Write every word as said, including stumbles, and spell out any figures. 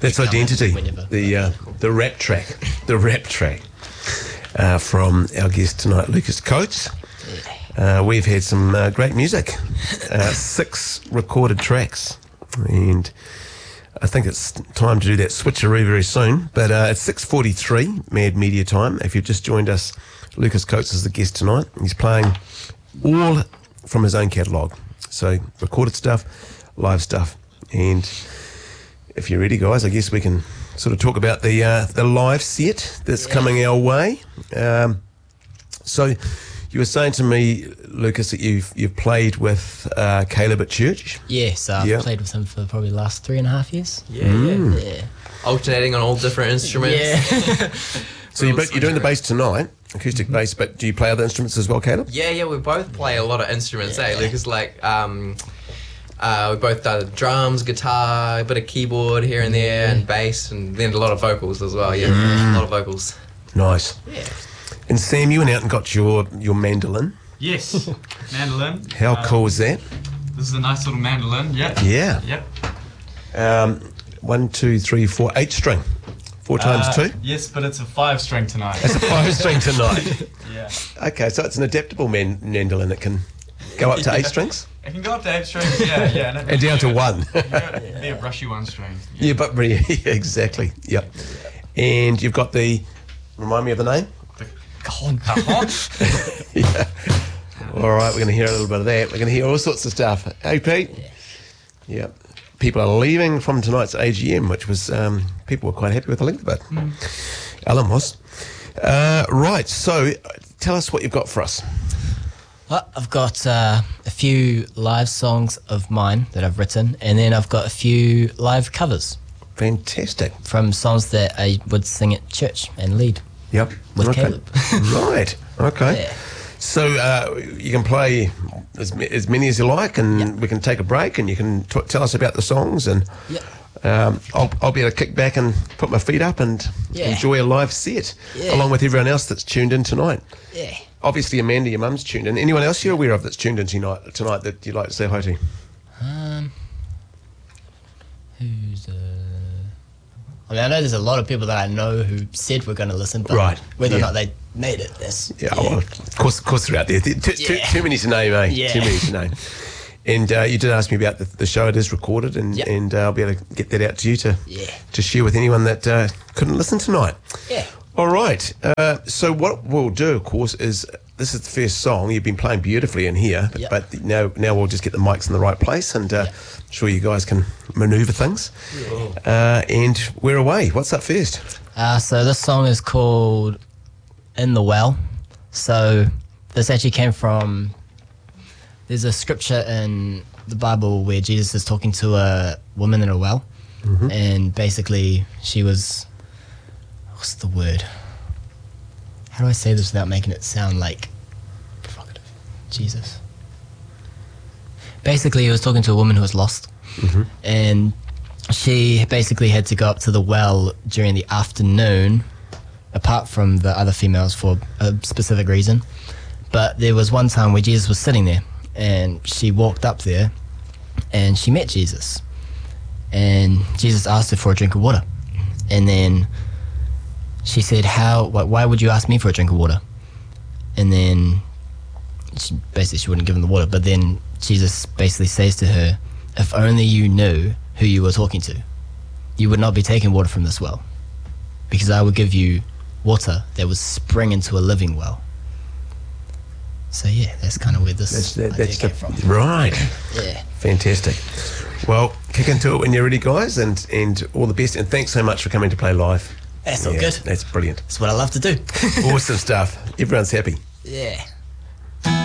That's Identity, the uh, the rap track, the rap track uh, from our guest tonight, Lucas Coates. Uh, we've had some uh, great music, uh, six recorded tracks, and I think it's time to do that switcheroo very soon. But uh, it's six forty-three, Mad Media time. If you've just joined us, Lucas Coates is the guest tonight. He's playing all from his own catalogue, so recorded stuff, live stuff, and if you're ready, guys, I guess we can sort of talk about the uh, the live set that's yeah. coming our way. Um, so you were saying to me, Lucas, that you've you've played with uh, Caleb at church. Yes, I've yeah. played with him for probably the last three and a half years. Yeah, mm. yeah, yeah. Alternating on all different instruments. Yeah. So you're, you're doing the bass tonight, acoustic mm-hmm. bass, but do you play other instruments as well, Caleb? Yeah, yeah, we both play a lot of instruments. Yeah. Eh? Lucas, like. Um, Uh, we both done drums, guitar, a bit of keyboard here and there, and bass, and then a lot of vocals as well. Yeah, mm. a lot of vocals. Nice. Yeah. And Sam, you went out and got your your mandolin. Yes, mandolin. How uh, cool is that? This is a nice little mandolin. Yep. Yeah. Yep. Um, one, two, three, four, eight string. Four times uh, two. Yes, but it's a five string tonight. It's a five string tonight. Yeah. Okay, so it's an adaptable man- mandolin that can go up to yeah. eight strings. It can go up to eight strings, yeah, yeah. And, and down to one. Yeah, be a brushy one string. Yeah, yeah but yeah, exactly. Yep. And you've got the, remind me of the name? The cajon. Cajon? Yeah. All right, we're going to hear a little bit of that. We're going to hear all sorts of stuff. Hey, Pete? Yeah. Yep. People are leaving from tonight's A G M, which was, um, people were quite happy with the length of it. Mm. Alan was. Uh, right, so tell us what you've got for us. Well, I've got uh, a few live songs of mine that I've written, and then I've got a few live covers. Fantastic. From songs that I would sing at church and lead. Yep. With okay. Caleb. Right. Okay. Yeah. So uh, you can play as, as many as you like, and yep. we can take a break, and you can t- tell us about the songs, and yep. um, I'll, I'll be able to kick back and put my feet up and yeah. enjoy a live set, yeah. along with everyone else that's tuned in tonight. Yeah. Obviously, Amanda, your mum's tuned in. Anyone else you're aware of that's tuned in tonight, tonight that you'd like to say hi to? Um, who's... Uh... I mean, I know there's a lot of people that I know who said we're going to listen, but right. whether yeah. or not they made it, that's... Yeah, yeah. Well, of course, of course they're out there. Too, too, yeah. too many to name, eh? Yeah. Too many to name. And uh, you did ask me about the, the show. It is recorded, and, yep. and uh, I'll be able to get that out to you to, yeah. to share with anyone that uh, couldn't listen tonight. Yeah. All right. Uh, so what we'll do, of course, is this is the first song. You've been playing beautifully in here, yep. but now now we'll just get the mics in the right place, and uh, yep. I'm sure you guys can manoeuvre things. Yeah. Uh, and we're away. What's up first? Uh, so this song is called In the Well. So this actually came from... There's a scripture in the Bible where Jesus is talking to a woman in a well, mm-hmm. and basically she was... What's the word? How do I say this without making it sound like provocative? Jesus. Basically, he was talking to a woman who was lost, mm-hmm. and she basically had to go up to the well during the afternoon, apart from the other females for a specific reason. But there was one time where Jesus was sitting there, and she walked up there, and she met Jesus. And Jesus asked her for a drink of water. And then she said, "How? Why would you ask me for a drink of water?" And then she, basically she wouldn't give him the water. But then Jesus basically says to her, "If only you knew who you were talking to, you would not be taking water from this well, because I would give you water that would spring into a living well." So yeah, that's kind of where this that's, that, idea that's came the, from. Right. Yeah. Fantastic. Well, kick into it when you're ready, guys, and, and all the best. And thanks so much for coming to play live. That's yeah, all good. That's brilliant. That's what I love to do. Awesome stuff. Everyone's happy. Yeah.